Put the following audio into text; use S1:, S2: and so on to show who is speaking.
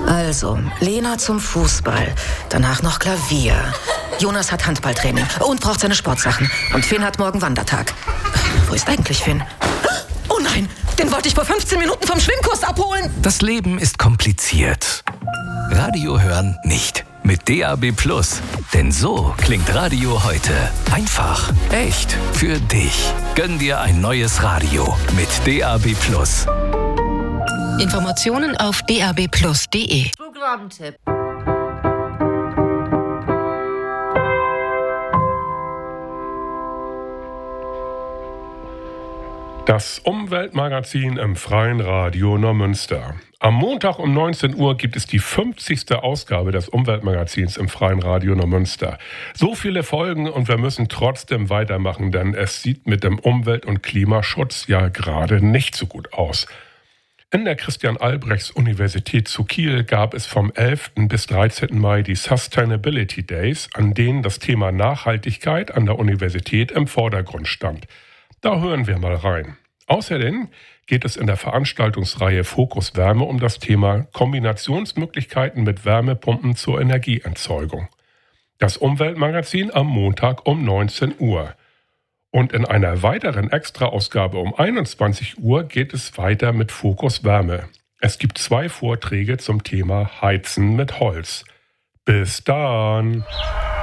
S1: Also, Lena zum Fußball, danach noch Klavier. Jonas hat Handballtraining und braucht seine Sportsachen. Und Finn hat morgen Wandertag. Wo ist eigentlich Finn? Oh nein, den wollte ich vor 15 Minuten vom Schwimmkurs abholen.
S2: Das Leben ist kompliziert. Radio hören nicht. Mit DAB+. Denn so klingt Radio heute. Einfach, echt, für dich. Gönn dir ein neues Radio mit DAB+.
S3: Informationen auf dabplus.de.
S4: Programmtipp.
S5: Das Umweltmagazin im Freien Radio Neumünster. Am Montag um 19 Uhr gibt es die 50. Ausgabe des Umweltmagazins im Freien Radio Neumünster. So viele Folgen und wir müssen trotzdem weitermachen, denn es sieht mit dem Umwelt- und Klimaschutz ja gerade nicht so gut aus. In der Christian-Albrechts-Universität zu Kiel gab es vom 11. bis 13. Mai die Sustainability Days, an denen das Thema Nachhaltigkeit an der Universität im Vordergrund stand. Da hören wir mal rein. Außerdem geht es in der Veranstaltungsreihe Fokus Wärme um das Thema Kombinationsmöglichkeiten mit Wärmepumpen zur Energieerzeugung. Das Umweltmagazin am Montag um 19 Uhr. Und in einer weiteren Extra-Ausgabe um 21 Uhr geht es weiter mit Fokus Wärme. Es gibt 2 Vorträge zum Thema Heizen mit Holz. Bis dann!